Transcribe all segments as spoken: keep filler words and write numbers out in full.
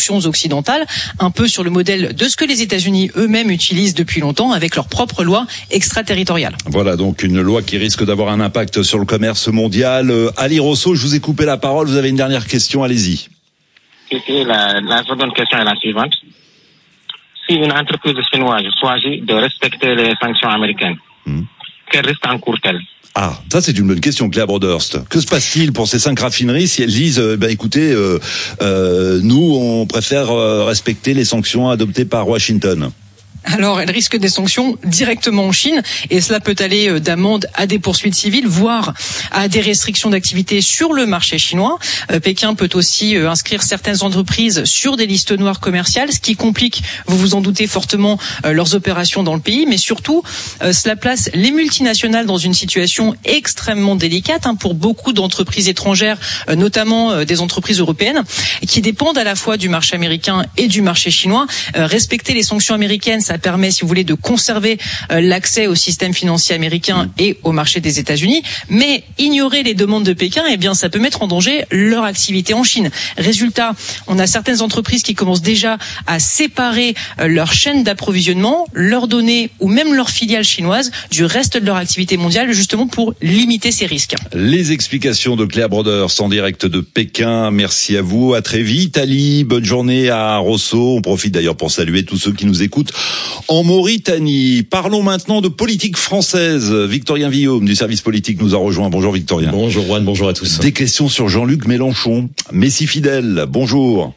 sanctions occidentales, un peu sur le modèle de ce que les États-Unis eux-mêmes utilisent depuis longtemps avec leur propre loi extraterritoriale. Voilà donc une loi qui risque d'avoir un impact sur le commerce mondial. Euh, Ali Rosso, je vous ai coupé la parole, vous avez une dernière question, allez-y. La, la seconde question est la suivante. Si une entreprise chinoise choisit de respecter les sanctions américaines, mmh. quel risque encourt-elle? Ah, ça c'est une bonne question, Claire Broderst. Que se passe-t-il pour ces cinq raffineries si elles disent, euh, ben écoutez, euh, euh, nous on préfère euh, respecter les sanctions adoptées par Washington? Alors, elle risque des sanctions directement en Chine et cela peut aller d'amendes à des poursuites civiles, voire à des restrictions d'activité sur le marché chinois. Euh, Pékin peut aussi euh, inscrire certaines entreprises sur des listes noires commerciales, ce qui complique, vous vous en doutez fortement, euh, leurs opérations dans le pays. Mais surtout, euh, cela place les multinationales dans une situation extrêmement délicate hein, pour beaucoup d'entreprises étrangères, euh, notamment euh, des entreprises européennes, qui dépendent à la fois du marché américain et du marché chinois. Euh, respecter les sanctions américaines, ça Ça permet, si vous voulez, de conserver euh, l'accès au système financier américain et au marché des États-Unis. Mais ignorer les demandes de Pékin, eh bien, ça peut mettre en danger leur activité en Chine. Résultat, on a certaines entreprises qui commencent déjà à séparer euh, leur chaîne d'approvisionnement, leurs données ou même leurs filiales chinoises du reste de leur activité mondiale, justement pour limiter ces risques. Les explications de Claire Broderst en direct de Pékin. Merci à vous. À très vite, Ali. Bonne journée à Rosso. On profite d'ailleurs pour saluer tous ceux qui nous écoutent en Mauritanie. Parlons maintenant de politique française. Victorien Villaume du service politique nous a rejoint. Bonjour Victorien. Bonjour Juan, bonjour à tous. Des questions sur Jean-Luc Mélenchon. Messie fidèle, bonjour.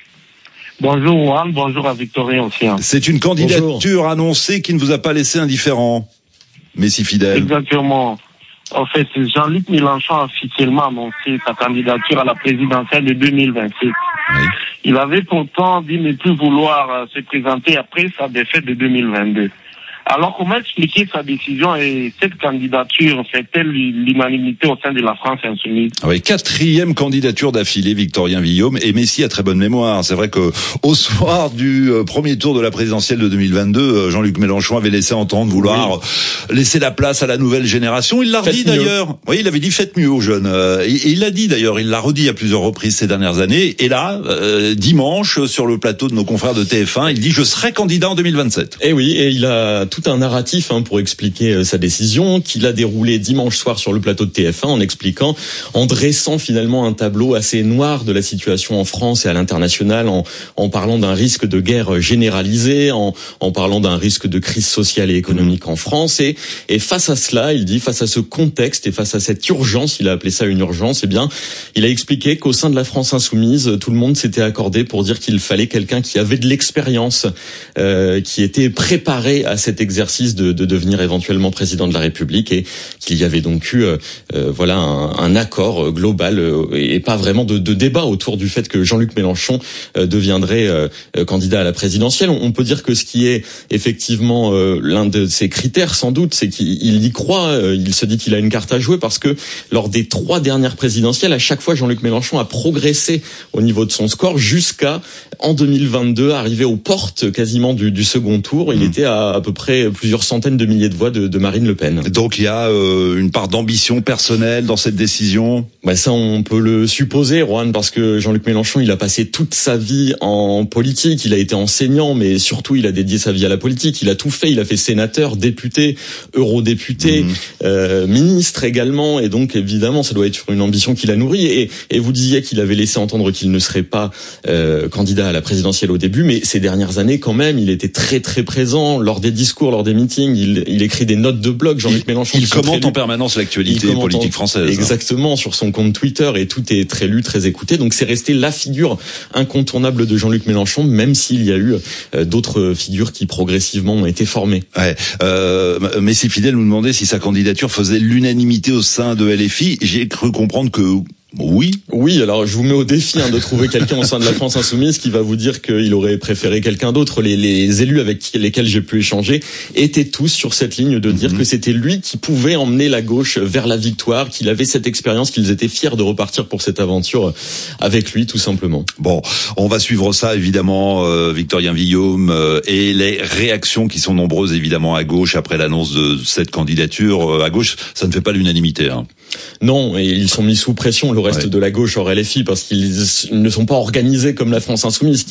Bonjour Juan, bonjour à Victorien aussi. C'est une candidature bonjour. Annoncée qui ne vous a pas laissé indifférent. Messie fidèle. Exactement. En fait, Jean-Luc Mélenchon a officiellement annoncé sa candidature à la présidentielle de deux mille vingt-six. Oui. Il avait pourtant dit ne plus vouloir se présenter après sa défaite de deux mille vingt-deux. Alors, comment expliquer sa décision et cette candidature fait-elle l'unanimité au sein de la France insoumise? Oui, quatrième candidature d'affilée, Victorien Villaume, et Messi a très bonne mémoire. C'est vrai que au soir du premier tour de la présidentielle de deux mille vingt-deux, Jean-Luc Mélenchon avait laissé entendre vouloir oui. laisser la place à la nouvelle génération. Il l'a redit d'ailleurs. Oui, il avait dit faites mieux aux jeunes. Et il l'a dit d'ailleurs. Il l'a redit à plusieurs reprises ces dernières années. Et là, euh, dimanche, sur le plateau de nos confrères de T F un, il dit je serai candidat en deux mille vingt-sept. Et oui, et il a tout un narratif hein, pour expliquer euh, sa décision qu'il a déroulé dimanche soir sur le plateau de T F un en expliquant, en dressant finalement un tableau assez noir de la situation en France et à l'international, en, en parlant d'un risque de guerre généralisée, en, en parlant d'un risque de crise sociale et économique en France. Et, et face à cela, il dit, face à ce contexte et face à cette urgence, il a appelé ça une urgence, eh bien, il a expliqué qu'au sein de la France insoumise, tout le monde s'était accordé pour dire qu'il fallait quelqu'un qui avait de l'expérience, euh, qui était préparé à cet exercice De, de devenir éventuellement président de la République et qu'il y avait donc eu euh, euh, voilà un, un accord global euh, et pas vraiment de, de débat autour du fait que Jean-Luc Mélenchon euh, deviendrait euh, candidat à la présidentielle. On, on peut dire que ce qui est effectivement euh, l'un de ses critères sans doute, c'est qu'il y croit, euh, il se dit qu'il a une carte à jouer parce que lors des trois dernières présidentielles, à chaque fois Jean-Luc Mélenchon a progressé au niveau de son score jusqu'à en deux mille vingt-deux arriver aux portes quasiment du, du second tour. Il mmh. était à à peu près plusieurs centaines de milliers de voix de, de Marine Le Pen. Donc il y a euh, une part d'ambition personnelle dans cette décision. Bah ça on peut le supposer, Juan, parce que Jean-Luc Mélenchon il a passé toute sa vie en politique, il a été enseignant, mais surtout il a dédié sa vie à la politique. Il a tout fait, il a fait sénateur, député, eurodéputé, mmh. euh, ministre également, et donc évidemment ça doit être une ambition qu'il a nourrie. Et, et vous disiez qu'il avait laissé entendre qu'il ne serait pas euh, candidat à la présidentielle au début, mais ces dernières années quand même, il était très très présent lors des discours, lors des meetings. Il, il écrit des notes de blog, Jean-Luc Mélenchon. Il commente en permanence l'actualité politique française. Exactement, sur son compte Twitter, et tout est très lu, très écouté. Donc c'est resté la figure incontournable de Jean-Luc Mélenchon, même s'il y a eu euh, d'autres figures qui progressivement ont été formées. Ouais. Euh, Messie Fidèle nous demandait si sa candidature faisait l'unanimité au sein de L F I. J'ai cru comprendre que oui. Oui, alors je vous mets au défi hein, de trouver quelqu'un au sein de la France insoumise qui va vous dire qu'il aurait préféré quelqu'un d'autre. Les, les élus avec lesquels j'ai pu échanger étaient tous sur cette ligne de dire mmh. que c'était lui qui pouvait emmener la gauche vers la victoire, qu'il avait cette expérience, qu'ils étaient fiers de repartir pour cette aventure avec lui, tout simplement. Bon, on va suivre ça évidemment, euh, Victorien Villaume, euh, et les réactions qui sont nombreuses évidemment à gauche après l'annonce de cette candidature. Euh, à gauche, ça ne fait pas l'unanimité. Hein. Non, et ils sont mis sous pression, le reste ouais. de la gauche hors L F I, parce qu'ils ne sont pas organisés comme la France insoumise.